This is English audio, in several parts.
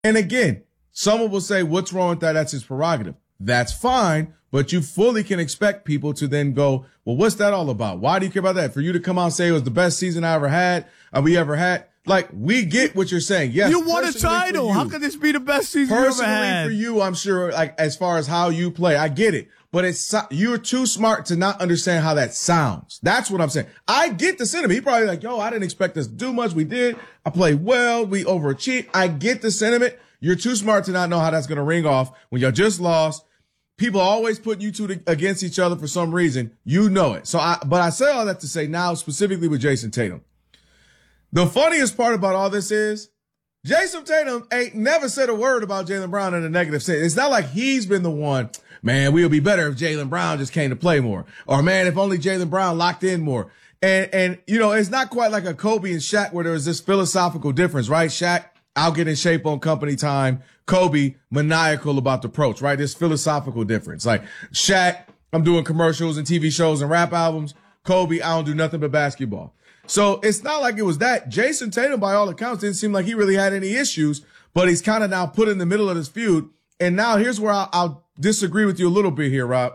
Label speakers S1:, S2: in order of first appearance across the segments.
S1: And again, someone will say, what's wrong with that? That's his prerogative. That's fine, but you fully can expect people to then go, well, what's that all about? Why do you care about that? For you to come out and say it was the best season I ever had, we ever had. Like, we get what you're saying. Yes,
S2: you won a title. How could this be the best season you ever had?
S1: For you, I'm sure, like, as far as how you play, I get it. But you're too smart to not understand how that sounds. That's what I'm saying. I get the sentiment. He probably like, yo, I didn't expect us to do much. We did. I played well. We overachieved. I get the sentiment. You're too smart to not know how that's going to ring off when you just lost. People always put you two against each other for some reason. You know it. But I say all that to say now, specifically with Jason Tatum. The funniest part about all this is Jason Tatum ain't never said a word about Jaylen Brown in a negative sense. It's not like he's been the one, man, we'll be better if Jaylen Brown just came to play more. Or, man, if only Jaylen Brown locked in more. And you know, it's not quite like a Kobe and Shaq where there was this philosophical difference, right? Shaq, I'll get in shape on company time. Kobe, maniacal about the approach, right? This philosophical difference. Like Shaq, I'm doing commercials and TV shows and rap albums. Kobe, I don't do nothing but basketball. So it's not like it was that. Jason Tatum, by all accounts, didn't seem like he really had any issues, but he's kind of now put in the middle of this feud. And now here's where I'll disagree with you a little bit here, Rob.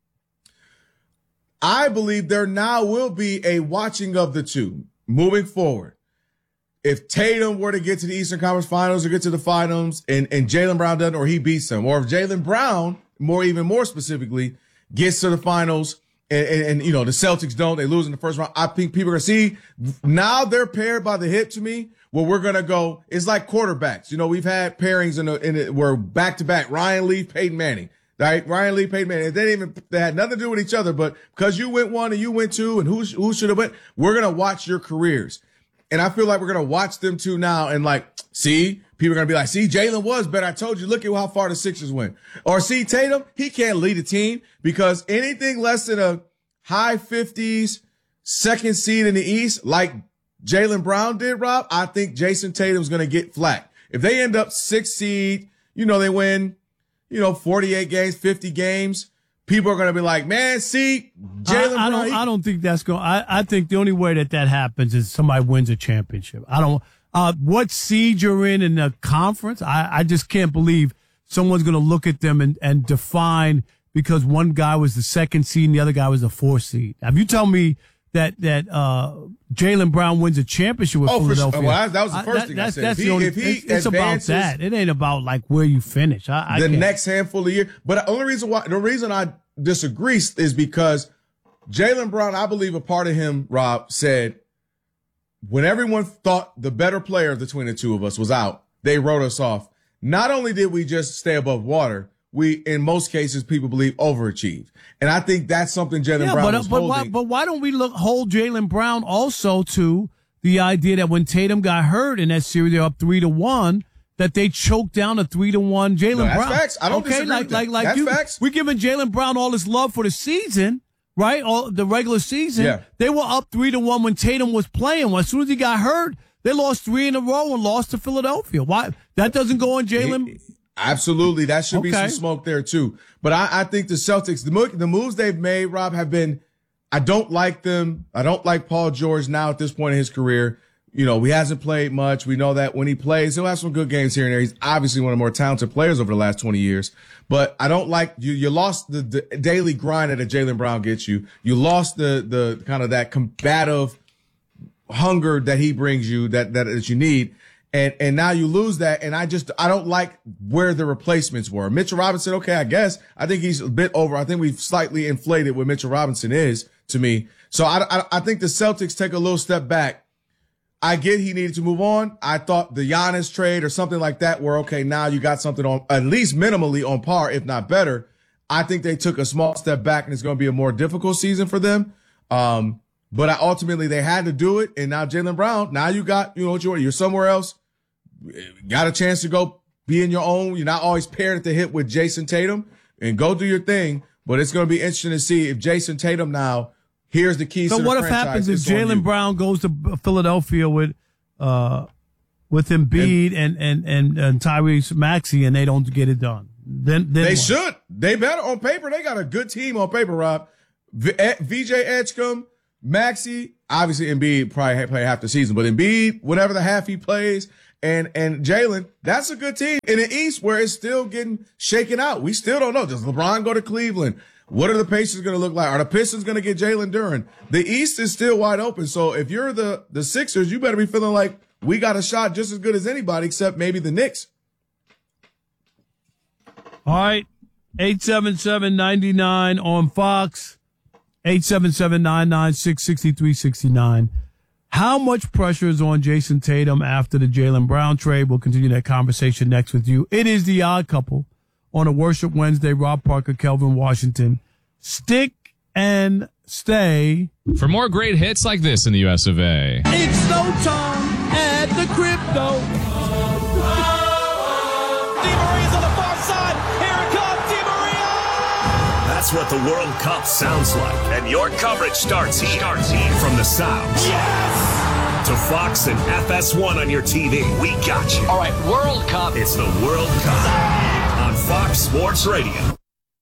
S1: I believe there now will be a watching of the two moving forward. If Tatum were to get to the Eastern Conference Finals or get to the finals and Jaylen Brown doesn't, or he beats them, or if Jaylen Brown, even more specifically, gets to the finals and you know, the Celtics don't, they lose in the first round. I think people are going to see now they're paired by the hip to me, where we're going to go. It's like quarterbacks. You know, we've had pairings in it where back to back, Ryan Leaf, Peyton Manning, right? Ryan Leaf, Peyton Manning. They had nothing to do with each other, but because you went one and you went two and who should have went, we're going to watch your careers. And I feel like we're going to watch them two now and like, see, people are going to be like, see, Jaylen was better. I told you, look at how far the Sixers went. Or see, Tatum, he can't lead a team because anything less than a high 50s second seed in the East, like Jaylen Brown did, Rob, I think Jason Tatum's going to get flack. If they end up 6th seed, you know, they win, 48 games, 50 games. People are going to be like, man, see, Jaylen Brown.
S2: I don't think that's going. I think the only way that happens is somebody wins a championship. I don't. What seed you're in the conference, I just can't believe someone's going to look at them and define because one guy was the 2nd seed and the other guy was the 4th seed. If you tell me that Jaylen Brown wins a championship with Philadelphia,
S1: sure. Well, that was the first thing I said.
S2: It's about that. It ain't about like where you finish. The
S1: next handful of years. But the reason I disagree is because Jaylen Brown, I believe a part of him, Rob, said when everyone thought the better player between the two of us was out, they wrote us off. Not only did we just stay above water, we, in most cases, people believe overachieved. And I think that's something Jaylen Brown was holding.
S2: But why don't we hold Jaylen Brown also to the idea that when Tatum got hurt in that series, they're up 3-1, that they choked down a 3-1 Jaylen Brown.
S1: That's facts. I don't disagree with that. That's facts.
S2: We're giving Jaylen Brown all this love for the season, right? All the regular season. Yeah. They were up 3-1 when Tatum was playing. As soon as he got hurt, they lost 3 in a row and lost to Philadelphia. Why? That doesn't go on Jaylen.
S1: Absolutely. That should be some smoke there too. But I think the Celtics, the moves they've made, Rob, have been, I don't like them. I don't like Paul George now at this point in his career. He hasn't played much. We know that when he plays, he'll have some good games here and there. He's obviously one of the more talented players over the last 20 years. But I don't like you lost the daily grind that a Jaylen Brown gets you. You lost the kind of that combative hunger that he brings you that you need. And now you lose that. And I don't like where the replacements were. Mitchell Robinson, okay, I guess. I think he's a bit over. I think we've slightly inflated what Mitchell Robinson is to me. So I think the Celtics take a little step back. I get he needed to move on. I thought the Giannis trade or something like that where, okay, now you got something on at least minimally on par, if not better. I think they took a small step back and it's going to be a more difficult season for them. But ultimately they had to do it. And now Jaylen Brown, now you got, you're somewhere else. Got a chance to go be in your own. You're not always paired at the hip with Jason Tatum and go do your thing. But it's going to be interesting to see if Jason Tatum now, here's the keys to the franchise. So what
S2: happens if Jaylen Brown goes to Philadelphia with Embiid and Tyrese Maxey and they don't get it done? Then
S1: they
S2: what?
S1: should. They better on paper. They got a good team on paper, Rob. VJ Edgecombe, Maxey, obviously Embiid probably play half the season, but Embiid, whatever the half he plays, and Jalen, that's a good team. In the East, where it's still getting shaken out, we still don't know. Does LeBron go to Cleveland? What are the Pacers going to look like? Are the Pistons going to get Jalen Duren? The East is still wide open. So if you're the Sixers, you better be feeling like we got a shot just as good as anybody, except maybe the Knicks.
S2: All right. 877-99 on Fox. 877-996-6369. How much pressure is on Jason Tatum after the Jaylen Brown trade? We'll continue that conversation next with you. It is The Odd Couple on a Worship Wednesday. Rob Parker, Kelvin Washington. Stick and stay.
S3: For more great hits like this in the US of A.
S2: It's no time at the crypto.
S4: DiMaria's on the far side. Here it comes, DiMaria!
S5: That's what the World Cup sounds like. And your coverage starts here. From the sounds.
S4: Yes!
S5: To Fox and FS1 on your TV. We got you.
S4: All right, World Cup.
S5: It's the World Cup on Fox Sports Radio.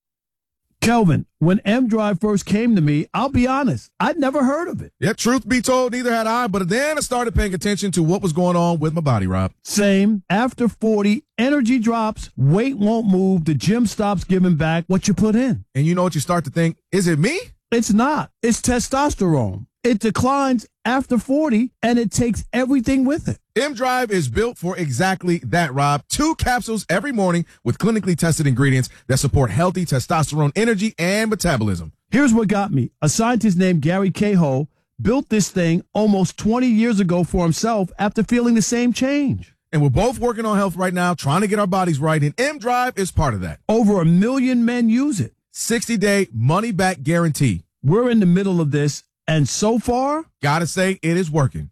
S2: Kelvin, when M-Drive first came to me, I'll be honest, I'd never heard of it.
S1: Yeah, truth be told, neither had I, but then I started paying attention to what was going on with my body, Rob.
S2: Same. After 40, energy drops, weight won't move, the gym stops giving back what you put in.
S1: And you know what you start to think? Is it me?
S2: It's not. It's testosterone. It declines after 40, and it takes everything with it.
S1: M-Drive is built for exactly that, Rob. 2 capsules every morning with clinically tested ingredients that support healthy testosterone energy and metabolism.
S2: Here's what got me. A scientist named Gary Cahill built this thing almost 20 years ago for himself after feeling the same change.
S1: And we're both working on health right now, trying to get our bodies right, and M-Drive is part of that.
S2: Over 1 million men use it.
S1: 60-day money-back guarantee.
S2: We're in the middle of this, and so far,
S1: gotta say, it is working.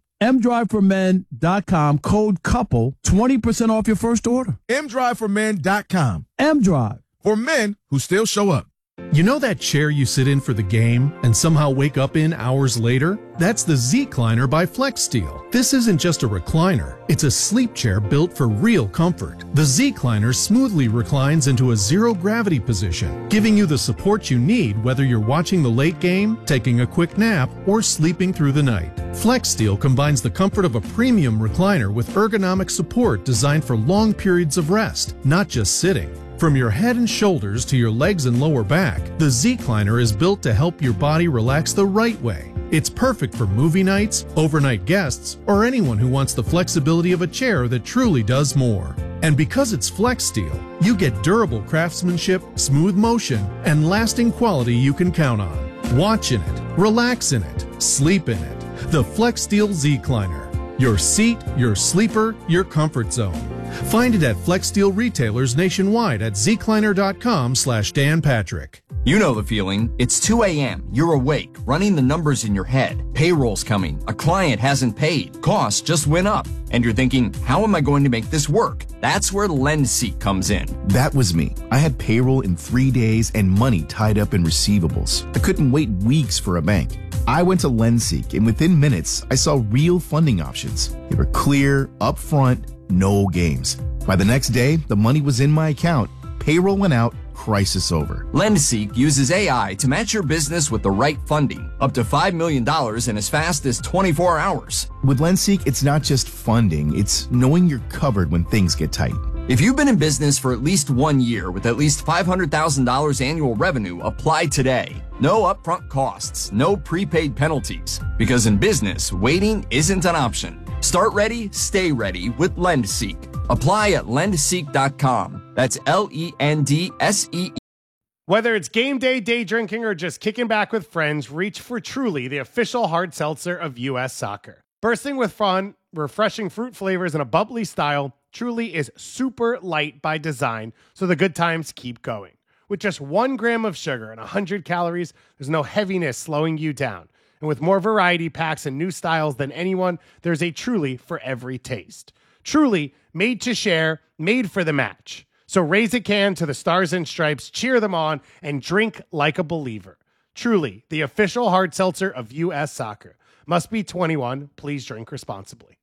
S2: mdriveformen.com, code COUPLE, 20% off your first order.
S1: mdriveformen.com.
S2: M-Drive.
S1: For men who still show up.
S6: You know that chair you sit in for the game and somehow wake up in hours later? That's the Z-Cliner by FlexSteel. This isn't just a recliner. It's a sleep chair built for real comfort. The Z-Cliner smoothly reclines into a zero-gravity position, giving you the support you need whether you're watching the late game, taking a quick nap, or sleeping through the night. FlexSteel combines the comfort of a premium recliner with ergonomic support designed for long periods of rest, not just sitting. From your head and shoulders to your legs and lower back, the Z-Cliner is built to help your body relax the right way. It's perfect for movie nights, overnight guests, or anyone who wants the flexibility of a chair that truly does more. And because it's FlexSteel, you get durable craftsmanship, smooth motion, and lasting quality you can count on. Watch in it, relax in it, sleep in it. The FlexSteel Z-Cliner. Your seat, your sleeper, your comfort zone. Find it at FlexSteel retailers nationwide at zcliner.com/Dan Patrick.
S7: You know the feeling. It's 2 a.m. You're awake, running the numbers in your head. Payroll's coming. A client hasn't paid. Costs just went up. And you're thinking, how am I going to make this work? That's where LendSeek comes in.
S8: That was me. I had payroll in 3 days and money tied up in receivables. I couldn't wait weeks for a bank. I went to LendSeek, and within minutes, I saw real funding options. They were clear, upfront, no games. By the next day, the money was in my account. Payroll went out. Crisis over.
S7: LendSeek uses AI to match your business with the right funding, up to $5 million in as fast as 24 hours.
S8: With LendSeek, it's not just funding, it's knowing you're covered when things get tight.
S7: If you've been in business for at least 1 year with at least $500,000 annual revenue, apply today. No upfront costs, no prepaid penalties. Because in business, waiting isn't an option. Start ready, stay ready with LendSeek. Apply at lendseek.com. That's LENDSEE.
S9: Whether it's game day, day drinking, or just kicking back with friends, reach for Truly, the official hard seltzer of U.S. soccer. Bursting with fun, refreshing fruit flavors, and a bubbly style, Truly is super light by design, so the good times keep going. With just 1 gram of sugar and 100 calories, there's no heaviness slowing you down. And with more variety packs and new styles than anyone, there's a Truly for every taste. Truly, made to share, made for the match. So raise a can to the Stars and Stripes, cheer them on, and drink like a believer. Truly, the official hard seltzer of U.S. soccer. Must be 21. Please drink responsibly.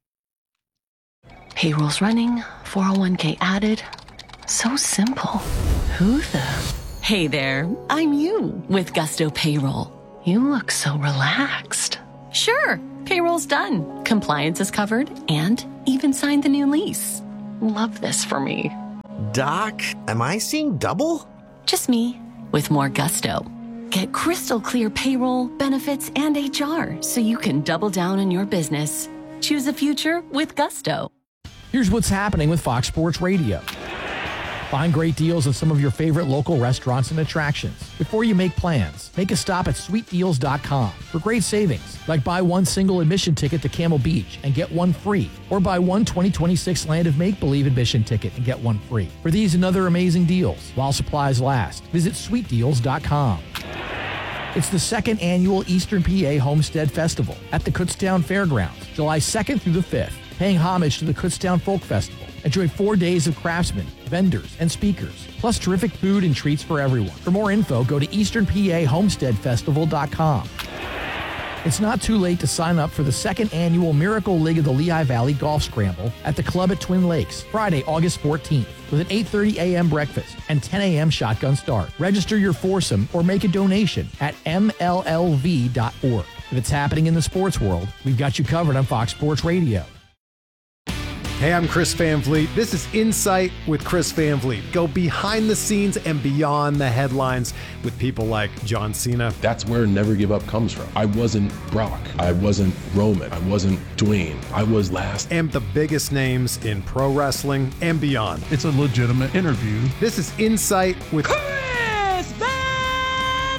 S10: Payroll's running, 401k added. So simple. Who the? Hey there, I'm you with Gusto Payroll. You look so relaxed. Sure, payroll's done. Compliance is covered, and Even signed the new lease. Love this for me.
S11: Doc, am I seeing double?
S10: Just me, with more gusto. Get crystal clear payroll, benefits, and HR so you can double down on your business. Choose a future with gusto.
S12: Here's what's happening with Fox Sports Radio. Find great deals at some of your favorite local restaurants and attractions. Before you make plans, make a stop at sweetdeals.com for great savings, like buy one single admission ticket to Camel Beach and get one free, or buy one 2026 Land of Make-Believe admission ticket and get one free. For these and other amazing deals, while supplies last, visit sweetdeals.com. It's the second annual Eastern PA Homestead Festival at the Kutztown Fairgrounds, July 2nd through the 5th, paying homage to the Kutztown Folk Festival. Enjoy 4 days of craftsmen, vendors, and speakers, plus terrific food and treats for everyone. For more info, go to easternpahomesteadfestival.com. It's not too late to sign up for the second annual Miracle League of the Lehigh Valley Golf Scramble at the club at Twin Lakes, Friday, August 14th, with an 8:30 a.m. breakfast and 10 a.m. shotgun start. Register your foursome or make a donation at mllv.org. If it's happening in the sports world, we've got you covered on Fox Sports Radio.
S9: Hey, I'm Chris Van Vliet. This is Insight with Chris Van Vliet. Go behind the scenes and beyond the headlines with people like John Cena.
S13: That's where Never Give Up comes from. I wasn't Brock. I wasn't Roman. I wasn't Dwayne. I was last.
S9: And the biggest names in pro wrestling and beyond.
S14: It's a legitimate interview.
S9: This is Insight with
S4: Chris Van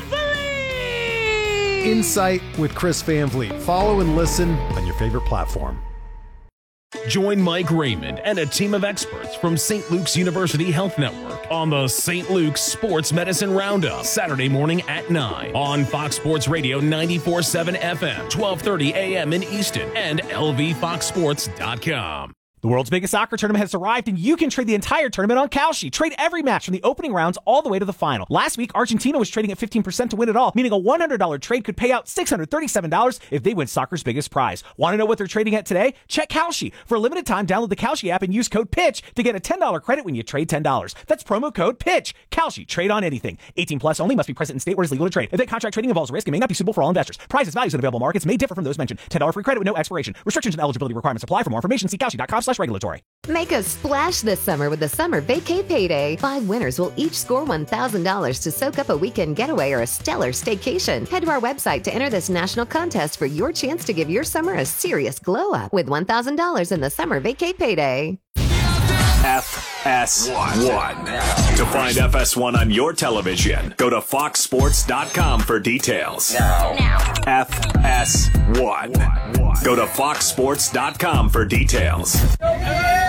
S4: Vliet!
S9: Insight with Chris Van Vliet. Follow and listen on your favorite platform.
S15: Join Mike Raymond and a team of experts from St. Luke's University Health Network on the St. Luke's Sports Medicine Roundup, Saturday morning at 9 on Fox Sports Radio 94.7 FM, 12:30 a.m. in Easton, and lvfoxsports.com.
S16: The world's biggest soccer tournament has arrived, and you can trade the entire tournament on Kalshi. Trade every match from the opening rounds all the way to the final. Last week, Argentina was trading at 15% to win it all, meaning a $100 trade could pay out $637 if they win soccer's biggest prize. Want to know what they're trading at today? Check Kalshi. For a limited time, download the Kalshi app and use code PITCH to get a $10 credit when you trade $10. That's promo code PITCH. Kalshi. Trade on anything. 18 plus only. Must be present in state where it is legal to trade. Event contract trading involves risk and may not be suitable for all investors. Prices, values, and available markets may differ from those mentioned. $10 free credit with no expiration. Restrictions and eligibility requirements apply. For more information, see Kalshi.com/regulatory.
S17: Make a splash this summer with the Summer Vacay Payday. 5 winners will each score $1,000 to soak up a weekend getaway or a stellar staycation. Head to our website to enter this national contest for your chance to give your summer a serious glow up with $1,000 in the Summer Vacay Payday.
S5: FS1. To find FS1 on your television, go to foxsports.com for details. Now. FS1. Go to foxsports.com for details.